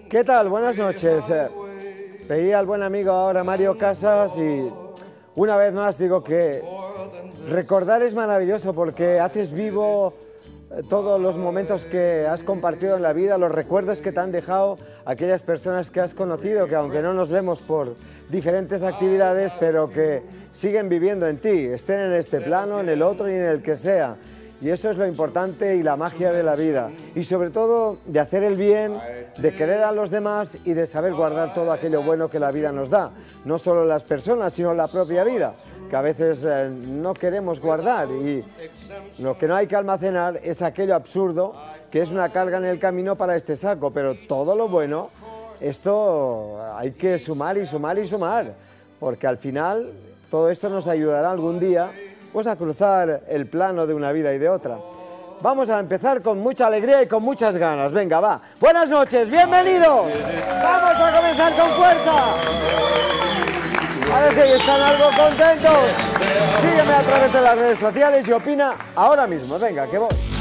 ¿Qué tal? Buenas noches. Veía al buen amigo ahora Mario Casas y una vez más digo que recordar es maravilloso porque haces vivo todos los momentos que has compartido en la vida, los recuerdos que te han dejado aquellas personas que has conocido, que aunque no nos vemos por diferentes actividades, pero que siguen viviendo en ti, estén en este plano, en el otro y en el que sea. Y eso es lo importante y la magia de la vida. Y sobre todo de hacer el bien, de querer a los demás y de saber guardar todo aquello bueno que la vida nos da. No solo las personas, sino la propia vida, que a veces no queremos guardar. Y lo que no hay que almacenar es aquello absurdo, que es una carga en el camino para este saco. Pero todo lo bueno, esto hay que sumar y sumar y sumar. Porque al final todo esto nos ayudará algún día pues a cruzar el plano de una vida y de otra. Vamos a empezar con mucha alegría y con muchas ganas. Venga, va. Buenas noches, bienvenidos. Vamos a comenzar con fuerza. Parece que están algo contentos. Sígueme a través de las redes sociales y opina ahora mismo. Venga, que voy.